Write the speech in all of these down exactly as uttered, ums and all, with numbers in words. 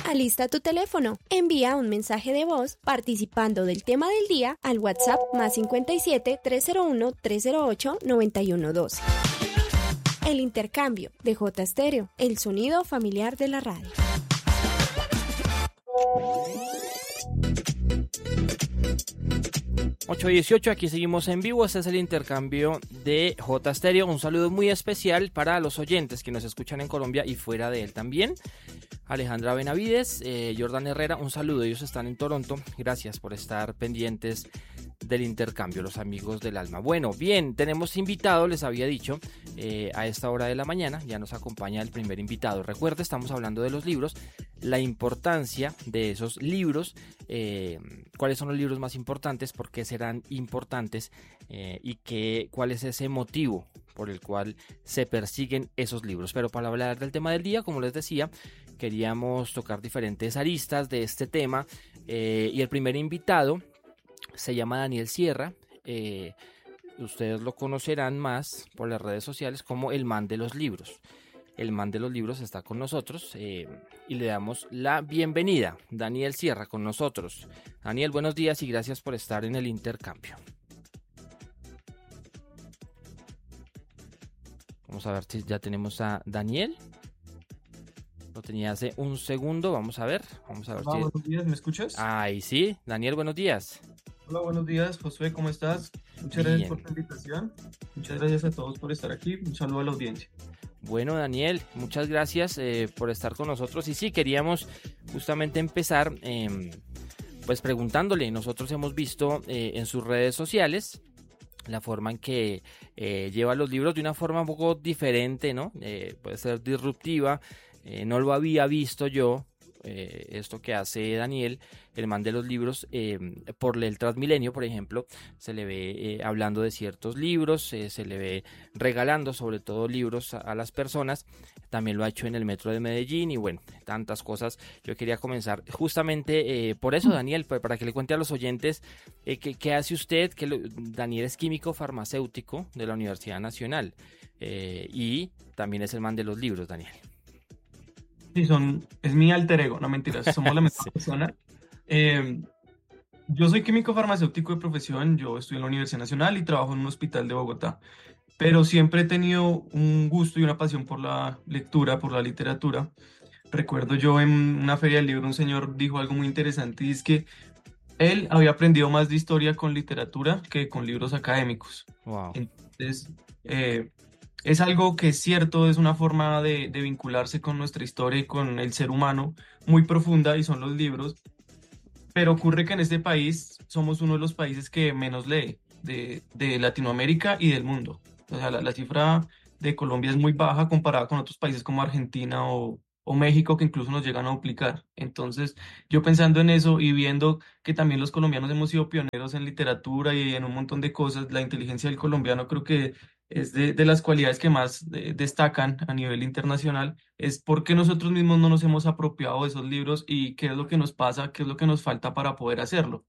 Alista tu teléfono. Envía un mensaje de voz participando del tema del día al WhatsApp más cincuenta y siete, trescientos uno, trescientos ocho, noventa y uno doce. El intercambio de J Stereo, el sonido familiar de la radio. ocho dieciocho, aquí seguimos en vivo. Este es el intercambio de J Stereo. Un saludo muy especial para los oyentes que nos escuchan en Colombia y fuera de él también. Alejandra Benavides, eh, Jordan Herrera, un saludo. Ellos están en Toronto. Gracias por estar pendientes del intercambio, los amigos del alma. Bueno, bien, tenemos invitado, les había dicho, eh, a esta hora de la mañana. Ya nos acompaña el primer invitado. Recuerda, estamos hablando de los libros, la importancia de esos libros, eh, cuáles son los libros más importantes, por qué serán importantes eh, y qué, cuál es ese motivo por el cual se persiguen esos libros. Pero para hablar del tema del día, como les decía, queríamos tocar diferentes aristas de este tema eh, y el primer invitado se llama Daniel Sierra. Eh, ustedes lo conocerán más por las redes sociales como el man de los libros. El man de los libros está con nosotros eh, y le damos la bienvenida. Daniel Sierra con nosotros. Daniel, buenos días y gracias por estar en el intercambio. Vamos a ver si ya tenemos a Daniel. Lo tenía hace un segundo, vamos a ver. Vamos a ver Hola, si... buenos días, ¿me escuchas? Ahí sí, Daniel, buenos días. Hola, buenos días, Josué, ¿cómo estás? Muchas Bien. gracias por la invitación. Muchas gracias a todos por estar aquí. Un saludo a la audiencia. Bueno, Daniel, muchas gracias eh, por estar con nosotros. Y sí, queríamos justamente empezar eh, pues preguntándole. Nosotros hemos visto eh, en sus redes sociales la forma en que eh, lleva los libros de una forma un poco diferente, ¿no? Eh, puede ser disruptiva. Eh, no lo había visto yo, eh, esto que hace Daniel, el man de los libros, eh, por el Transmilenio, por ejemplo, se le ve eh, hablando de ciertos libros, eh, se le ve regalando sobre todo libros a, a las personas. También lo ha hecho en el metro de Medellín y bueno, tantas cosas. Yo quería comenzar justamente eh, por eso, Daniel, para que le cuente a los oyentes eh, qué, qué hace usted. Que lo, Daniel es químico farmacéutico de la Universidad Nacional eh, y también es el man de los libros, Daniel. Sí, son, es mi alter ego, no mentiras, somos la misma Sí. persona. Eh, yo soy químico farmacéutico de profesión, yo estudio en la Universidad Nacional y trabajo en un hospital de Bogotá, pero siempre he tenido un gusto y una pasión por la lectura, por la literatura. Recuerdo yo en una feria del libro un señor dijo algo muy interesante y es que él había aprendido más de historia con literatura que con libros académicos. Wow. Entonces, eh, es algo que es cierto, es una forma de, de vincularse con nuestra historia y con el ser humano muy profunda y son los libros, pero ocurre que en este país somos uno de los países que menos lee de, de Latinoamérica y del mundo. O sea, la, la cifra de Colombia es muy baja comparada con otros países como Argentina o, o México que incluso nos llegan a duplicar. Entonces, yo pensando en eso y viendo que también los colombianos hemos sido pioneros en literatura y en un montón de cosas, la inteligencia del colombiano creo que es de, de las cualidades que más eh, destacan a nivel internacional, es porque nosotros mismos no nos hemos apropiado de esos libros y qué es lo que nos pasa, qué es lo que nos falta para poder hacerlo.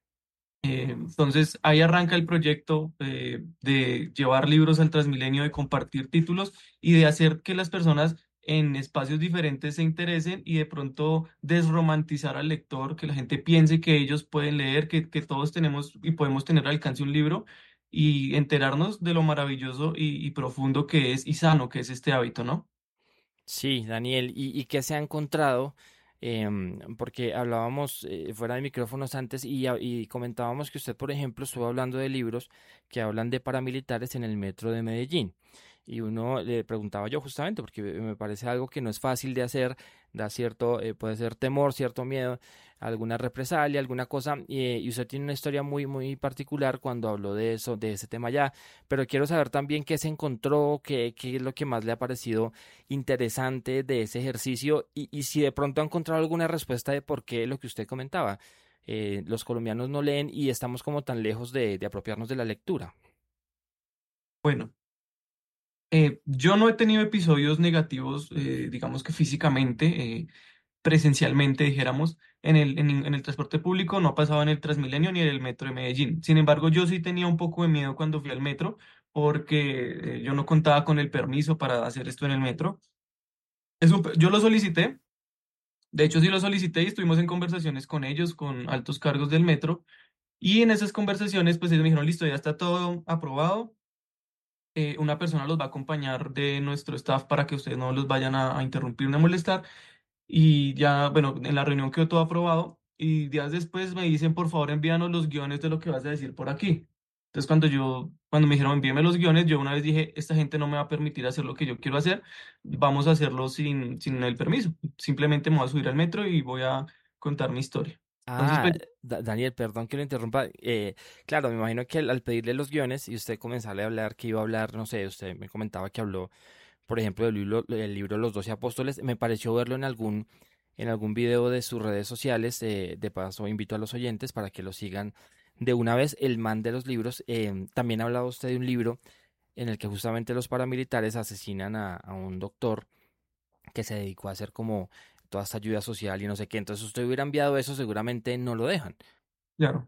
Eh, entonces ahí arranca el proyecto eh, de llevar libros al Transmilenio, de compartir títulos y de hacer que las personas en espacios diferentes se interesen y de pronto desromantizar al lector, que la gente piense que ellos pueden leer, que, que todos tenemos y podemos tener al alcance un libro y enterarnos de lo maravilloso y, y profundo que es y sano que es este hábito, ¿no? Sí, Daniel, ¿y, y qué se ha encontrado? Em, porque hablábamos eh, fuera de micrófonos antes y, a- y comentábamos que usted, por ejemplo, estuvo hablando de libros que hablan de paramilitares en el metro de Medellín. Y uno le preguntaba yo justamente, porque me parece algo que no es fácil de hacer, da cierto, eh, puede ser temor, cierto miedo, alguna represalia, alguna cosa, y, eh, y usted tiene una historia muy, muy particular cuando habló de eso, de ese tema ya, pero quiero saber también qué se encontró, qué, qué es lo que más le ha parecido interesante de ese ejercicio y, y si de pronto ha encontrado alguna respuesta de por qué lo que usted comentaba, eh, los colombianos no leen y estamos como tan lejos de, de apropiarnos de la lectura. Bueno. Eh, yo no he tenido episodios negativos, eh, digamos que físicamente, eh, presencialmente, dijéramos, en el, en, en el transporte público, no ha pasado en el Transmilenio ni en el metro de Medellín. Sin embargo, yo sí tenía un poco de miedo cuando fui al metro, porque eh, yo no contaba con el permiso para hacer esto en el metro. Es un pe- yo lo solicité, De hecho, sí lo solicité y estuvimos en conversaciones con ellos, con altos cargos del metro. Y en esas conversaciones, pues ellos me dijeron, listo, ya está todo aprobado. Eh, una persona los va a acompañar de nuestro staff para que ustedes no los vayan a, a interrumpir ni a molestar. Y ya, bueno, en la reunión quedó todo aprobado y días después me dicen, por favor, envíanos los guiones de lo que vas a decir por aquí. Entonces, cuando yo, cuando me dijeron, envíeme los guiones, yo una vez dije, esta gente no me va a permitir hacer lo que yo quiero hacer, vamos a hacerlo sin, sin el permiso. Simplemente me voy a subir al metro y voy a contar mi historia. Entonces, Ah, pues, Da- Daniel, perdón que lo interrumpa. Eh, claro, me imagino que al, al pedirle los guiones y usted comenzarle a hablar que iba a hablar, no sé, usted me comentaba que habló, por ejemplo, del libro, el libro Los Doce Apóstoles, me pareció verlo en algún, en algún video de sus redes sociales. Eh, de paso, invito a los oyentes para que lo sigan de una vez. El man de los libros. Eh, también ha hablado usted de un libro en el que justamente los paramilitares asesinan a, a un doctor que se dedicó a hacer como toda esta ayuda social y no sé qué. Entonces, usted hubiera enviado eso, seguramente no lo dejan. claro.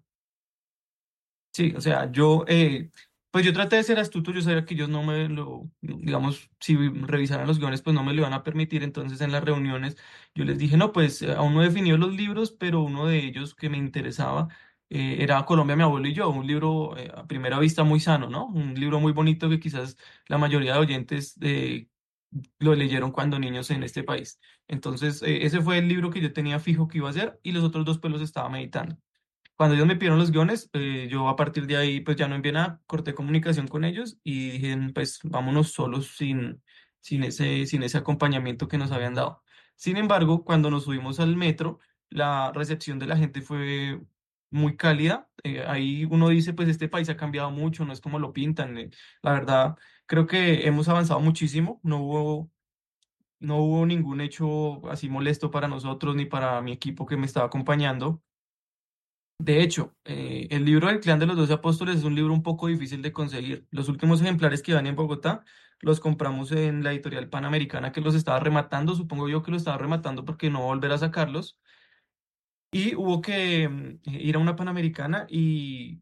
Sí, o sea, yo, eh, pues yo traté de ser astuto, yo sabía que ellos no me lo, digamos, si revisaran los guiones, pues no me lo iban a permitir, entonces en las reuniones yo les dije, no, pues eh, aún no he definido los libros, pero uno de ellos que me interesaba eh, era Colombia, mi abuelo y yo, un libro eh, a primera vista muy sano, ¿no? Un libro muy bonito que quizás la mayoría de oyentes eh, lo leyeron cuando niños en este país. Entonces, eh, ese fue el libro que yo tenía fijo que iba a hacer y los otros dos pues los estaba meditando. Cuando ellos me pidieron los guiones, eh, yo a partir de ahí pues ya no envié nada, corté comunicación con ellos y dije, pues vámonos solos sin, sin ese, sin ese acompañamiento que nos habían dado. Sin embargo, cuando nos subimos al metro, la recepción de la gente fue muy cálida. Eh, ahí uno dice, pues este país ha cambiado mucho, no es como lo pintan. Eh, la verdad, creo que hemos avanzado muchísimo. No hubo, no hubo ningún hecho así molesto para nosotros ni para mi equipo que me estaba acompañando. De hecho, eh, el libro del Clan de los Doce Apóstoles es un libro un poco difícil de conseguir. Los últimos ejemplares que van en Bogotá los compramos en la editorial Panamericana que los estaba rematando. Supongo yo que los estaba rematando porque no volver a sacarlos. Y hubo que mm, ir a una Panamericana y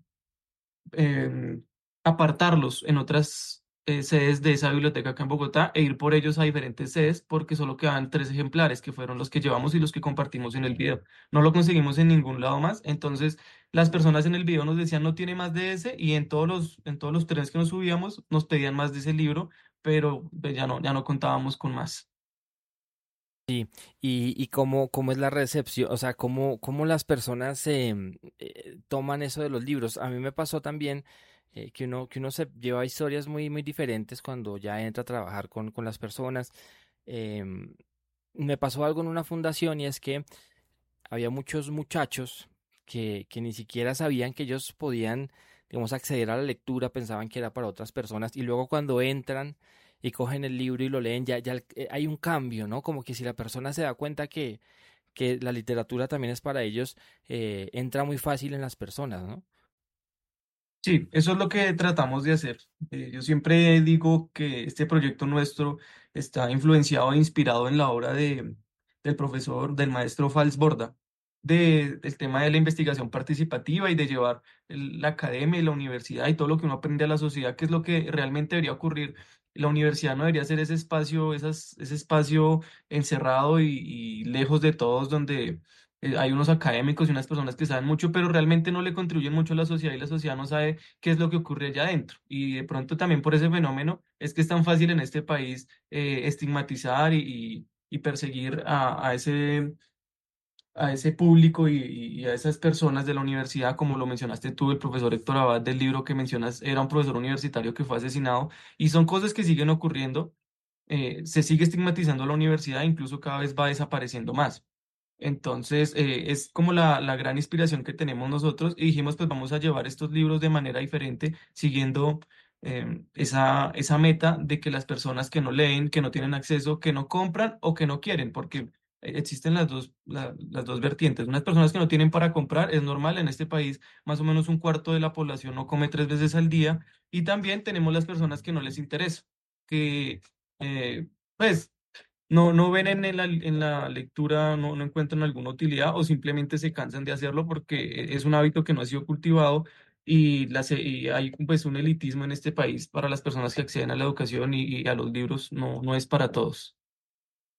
eh, apartarlos en otras eh, sedes de esa biblioteca acá en Bogotá e ir por ellos a diferentes sedes porque solo quedaban tres ejemplares que fueron los que llevamos y los que compartimos en el video. No lo conseguimos en ningún lado más. Entonces las personas en el video nos decían no tiene más de ese y en todos los, en todos los trenes que nos subíamos nos pedían más de ese libro, pero pues, ya no, ya no contábamos con más. Sí, y, y cómo, cómo es la recepción, o sea, cómo, cómo las personas em, eh, toman eso de los libros. A mí me pasó también eh, que uno, que uno se lleva historias muy, muy diferentes cuando ya entra a trabajar con, con las personas. Em, Me pasó algo en una fundación y es que había muchos muchachos que, que ni siquiera sabían que ellos podían, digamos, acceder a la lectura, pensaban que era para otras personas, y luego cuando entran y cogen el libro y lo leen, ya, ya el- eh, hay un cambio, ¿no? Como que si la persona se da cuenta que, que la literatura también es para ellos, eh, entra muy fácil en las personas, ¿no? Sí, eso es lo que tratamos de hacer. Eh, yo siempre digo que este proyecto nuestro está influenciado e inspirado en la obra de, del profesor, del maestro Fals Borda, de, del tema de la investigación participativa y de llevar el- la academia y la universidad y todo lo que uno aprende a la sociedad, que es lo que realmente debería ocurrir. La universidad no debería ser ese espacio, esas, ese espacio encerrado y, y lejos de todos donde eh, hay unos académicos y unas personas que saben mucho, pero realmente no le contribuyen mucho a la sociedad y la sociedad no sabe qué es lo que ocurre allá adentro. Y de pronto también por ese fenómeno es que es tan fácil en este país eh, estigmatizar y, y- y perseguir a, a ese, a ese público y, y a esas personas de la universidad, como lo mencionaste tú, el profesor Héctor Abad del libro que mencionas, era un profesor universitario que fue asesinado y son cosas que siguen ocurriendo. Eh, se sigue estigmatizando la universidad, incluso cada vez va desapareciendo más. Entonces, eh, es como la, la gran inspiración que tenemos nosotros y dijimos, pues vamos a llevar estos libros de manera diferente, siguiendo eh, esa, esa meta de que las personas que no leen, que no tienen acceso, que no compran o que no quieren, porque eh, existen las dos, la- las dos vertientes. Unas personas que no tienen para comprar, es normal en este país, más o menos un cuarto de la población no come tres veces al día, y también tenemos las personas que no les interesa, que eh, pues no, no ven en la, en la lectura, no, no encuentran alguna utilidad o simplemente se cansan de hacerlo porque es un hábito que no ha sido cultivado y, la, se- y hay pues un elitismo en este país para las personas que acceden a la educación y, y a los libros, no, no es para todos.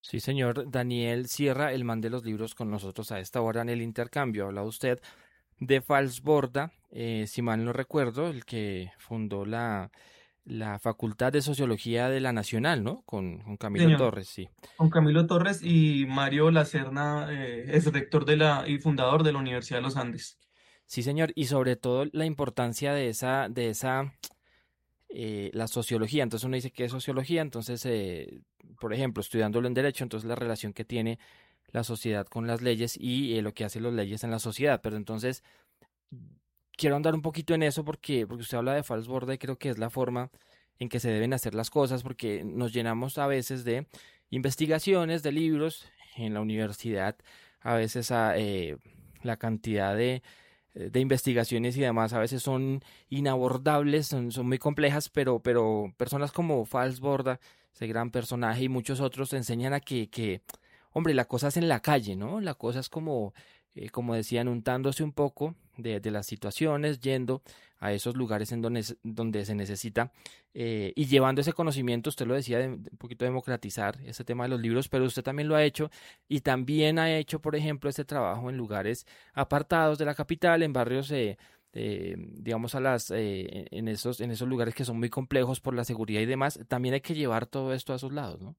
Sí, señor Daniel Sierra, el man de los libros, con nosotros a esta hora en el intercambio. Habla usted de Falsborda, eh, si mal no recuerdo, el que fundó la, la Facultad de Sociología de la Nacional, ¿no? Con, con Camilo Señor, Torres, sí. con Camilo Torres y Mario Lacerna, eh, es rector de la y fundador de la Universidad de los Andes. Sí, señor, y sobre todo la importancia de esa, de esa, eh, la sociología. Entonces uno dice que es sociología, entonces, eh, por ejemplo, estudiándolo en derecho, entonces la relación que tiene la sociedad con las leyes y eh, lo que hacen las leyes en la sociedad. Pero entonces quiero andar un poquito en eso porque, porque usted habla de falsborda y creo que es la forma en que se deben hacer las cosas, porque nos llenamos a veces de investigaciones, de libros en la universidad, a veces a, eh, la cantidad de, eh, de investigaciones y demás a veces son inabordables, son, son muy complejas, pero, pero personas como Falsborda, ese gran personaje y muchos otros enseñan a que, que, hombre, la cosa es en la calle, ¿no? La cosa es como, eh, como decían, untándose un poco de, de las situaciones, yendo a esos lugares en donde, se- donde se necesita eh, y llevando ese conocimiento, usted lo decía, de, de un poquito democratizar ese tema de los libros, pero usted también lo ha hecho y también ha hecho, por ejemplo, este trabajo en lugares apartados de la capital, en barrios, eh, eh, digamos, a las, eh, en esos, en esos lugares que son muy complejos por la seguridad y demás. También hay que llevar todo esto a esos lados, ¿no?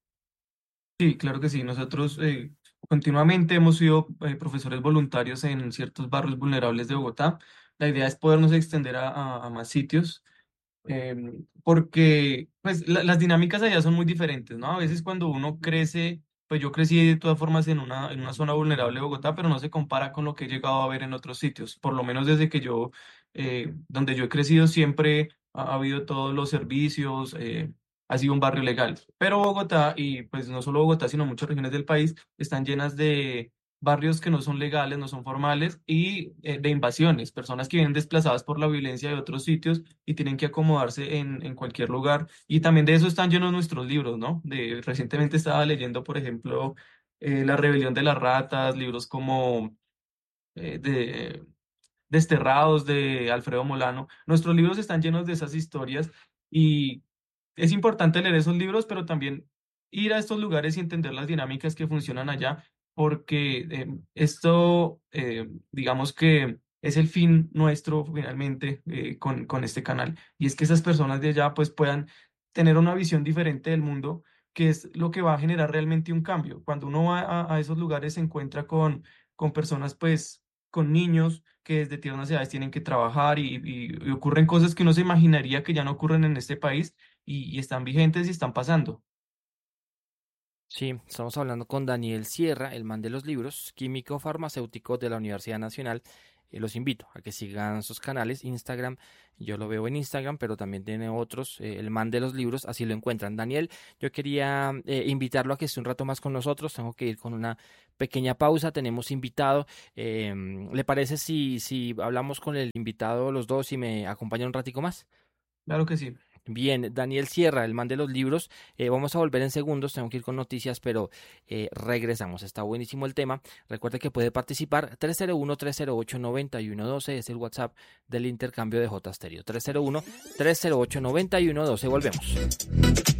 Sí, claro que sí. Nosotros eh, continuamente hemos sido eh, profesores voluntarios en ciertos barrios vulnerables de Bogotá. La idea es podernos extender a, a- a más sitios, em, porque pues, la- las dinámicas allá son muy diferentes, ¿no? A veces cuando uno crece, pues yo crecí de todas formas en una, en una zona vulnerable de Bogotá, pero no se compara con lo que he llegado a ver en otros sitios. Por lo menos desde que yo, eh, donde yo he crecido, siempre ha, ha habido todos los servicios, eh, ha sido un barrio legal. Pero Bogotá, y pues no solo Bogotá, sino muchas regiones del país, están llenas de barrios que no son legales, no son formales y eh, de invasiones, personas que vienen desplazadas por la violencia de otros sitios y tienen que acomodarse en, en cualquier lugar. Y también de eso están llenos nuestros libros, ¿no? De, recientemente estaba leyendo, por ejemplo, eh, La rebelión de las ratas, libros como eh, de Desterrados de Alfredo Molano. Nuestros libros están llenos de esas historias y es importante leer esos libros, pero también ir a estos lugares y entender las dinámicas que funcionan allá, porque eh, esto, eh, digamos que es el fin nuestro finalmente eh, con, con este canal, y es que esas personas de allá pues puedan tener una visión diferente del mundo, que es lo que va a generar realmente un cambio. Cuando uno va a, a esos lugares se encuentra con, con personas pues con niños que desde tiernas edades tienen que trabajar y, y- y ocurren cosas que uno se imaginaría que ya no ocurren en este país y, y están vigentes y están pasando. Sí, estamos hablando con Daniel Sierra, el man de los libros, químico farmacéutico de la Universidad Nacional. Eh, los invito a que sigan sus canales, Instagram, yo lo veo en Instagram, pero también tiene otros, eh, el man de los libros, así lo encuentran. Daniel, yo quería eh, invitarlo a que esté un rato más con nosotros, tengo que ir con una pequeña pausa, tenemos invitado. Eh, ¿le parece si, si hablamos con el invitado los dos y me acompaña un ratico más? Claro que sí. Bien, Daniel Sierra, el man de los libros. Eh, vamos a volver en segundos, tengo que ir con noticias, pero eh, regresamos. Está buenísimo el tema. Recuerde que puede participar. tres cero uno, tres cero ocho, nueve uno uno dos es el WhatsApp del intercambio de J Stereo. tres cero uno, tres cero ocho, nueve uno uno dos. Volvemos.